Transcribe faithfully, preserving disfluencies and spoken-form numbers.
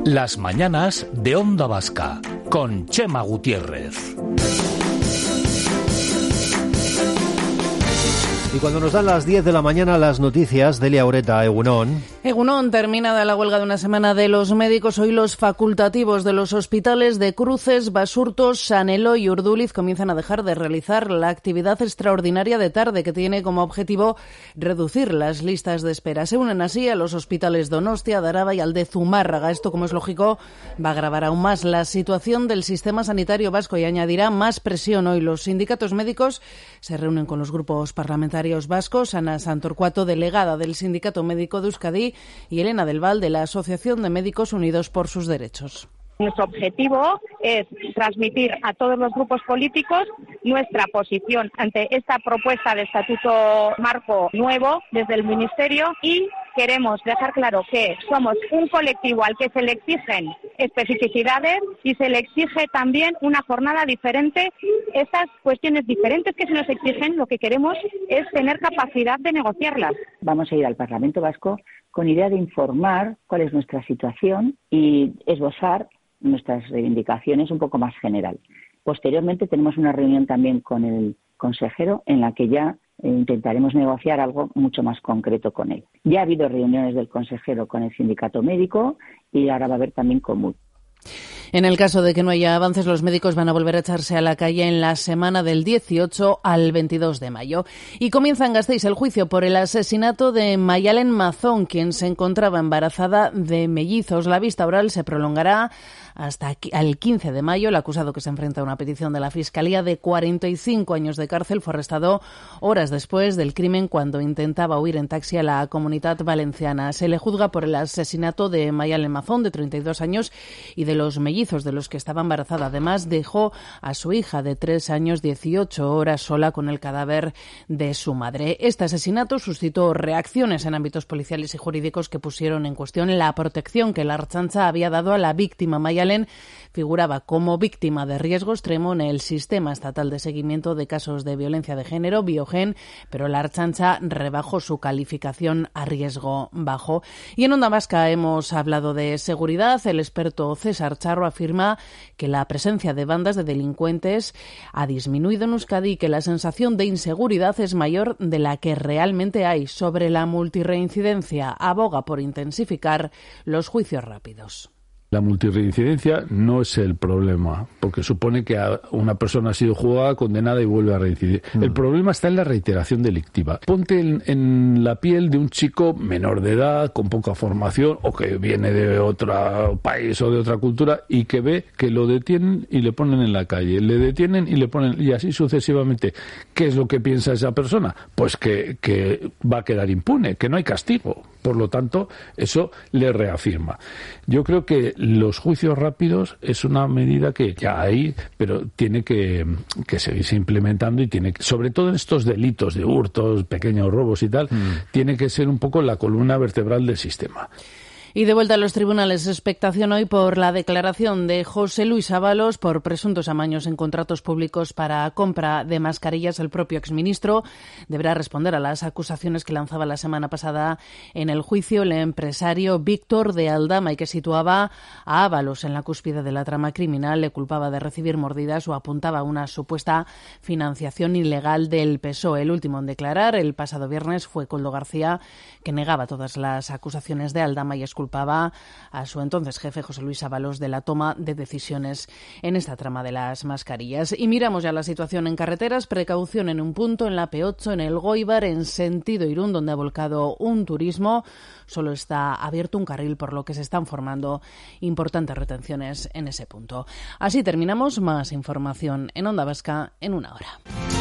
Las mañanas de Onda Vasca, con Chema Gutiérrez. Y cuando nos dan las diez de la mañana las noticias, Delia Ureta, Egunon. Egunon, terminada la huelga de una semana de los médicos, hoy los facultativos de los hospitales de Cruces, Basurto, San Eloy y Urduliz comienzan a dejar de realizar la actividad extraordinaria de tarde que tiene como objetivo reducir las listas de espera. Se unen así a los hospitales Donostia, Daraba y al de Zumárraga. Esto, como es lógico, va a agravar aún más la situación del sistema sanitario vasco y añadirá más presión. Hoy los sindicatos médicos se reúnen con los grupos parlamentarios vascos, Ana Santorcuato, delegada del Sindicato Médico de Euskadi, y Elena del Val, de la Asociación de Médicos Unidos por sus Derechos. Nuestro objetivo es transmitir a todos los grupos políticos nuestra posición ante esta propuesta de estatuto marco nuevo desde el Ministerio, y queremos dejar claro que somos un colectivo al que se le exigen especificidades y se le exige también una jornada diferente. Estas cuestiones diferentes que se nos exigen, lo que queremos es tener capacidad de negociarlas. Vamos a ir al Parlamento Vasco con idea de informar cuál es nuestra situación y esbozar nuestras reivindicaciones un poco más general. Posteriormente tenemos una reunión también con el consejero en la que ya eh, intentaremos negociar algo mucho más concreto con él. Ya ha habido reuniones del consejero con el sindicato médico y ahora va a haber también con M U T. En el caso de que no haya avances, los médicos van a volver a echarse a la calle en la semana del dieciocho al veintidós de mayo. Y comienza en Gasteiz el juicio por el asesinato de Mayalen Mazón, quien se encontraba embarazada de mellizos. La vista oral se prolongará hasta el quince de mayo. El acusado, que se enfrenta a una petición de la Fiscalía de cuarenta y cinco años de cárcel, fue arrestado horas después del crimen cuando intentaba huir en taxi a la Comunitat Valenciana. Se le juzga por el asesinato de Mayalen Mazón, de treinta y dos años, y de los mellizos de los que estaba embarazada. Además, dejó a su hija de tres años dieciocho horas sola con el cadáver de su madre. Este asesinato suscitó reacciones en ámbitos policiales y jurídicos que pusieron en cuestión la protección que la Ertzaintza había dado a la víctima. Mayalen figuraba como víctima de riesgo extremo en el Sistema Estatal de Seguimiento de Casos de Violencia de Género, Biogen, pero la Ertzaintza rebajó su calificación a riesgo bajo. Y en Onda Vasca hemos hablado de seguridad. El experto César Charro afirma que la presencia de bandas de delincuentes ha disminuido en Euskadi y que la sensación de inseguridad es mayor de la que realmente hay. Sobre la multirreincidencia, aboga por intensificar los juicios rápidos. La multirreincidencia no es el problema, porque supone que una persona ha sido juzgada, condenada y vuelve a reincidir. Mm. El problema está en la reiteración delictiva. Ponte en, en la piel de un chico menor de edad, con poca formación, o que viene de otro país o de otra cultura, y que ve que lo detienen y le ponen en la calle, le detienen y le ponen, y así sucesivamente. ¿Qué es lo que piensa esa persona? Pues que, que va a quedar impune, que no hay castigo. Por lo tanto, eso le reafirma. Yo creo que los juicios rápidos es una medida que ya hay, pero tiene que, que seguirse implementando y tiene, sobre todo en estos delitos de hurtos, pequeños robos y tal, mm. tiene que ser un poco la columna vertebral del sistema. Y de vuelta a los tribunales, expectación hoy por la declaración de José Luis Ábalos por presuntos amaños en contratos públicos para compra de mascarillas. El propio exministro deberá responder a las acusaciones que lanzaba la semana pasada en el juicio el empresario Víctor de Aldama, y que situaba a Ábalos en la cúspide de la trama criminal, le culpaba de recibir mordidas o apuntaba a una supuesta financiación ilegal del P S O E. El último en declarar el pasado viernes fue Koldo García, que negaba todas las acusaciones de Aldama y esculpaba culpaba a su entonces jefe, José Luis Ábalos, de la toma de decisiones en esta trama de las mascarillas. Y miramos ya la situación en carreteras. Precaución en un punto, en la P ocho, en el Goibar, en sentido Irún, donde ha volcado un turismo. Solo está abierto un carril, por lo que se están formando importantes retenciones en ese punto. Así terminamos. Más información en Onda Vasca en una hora.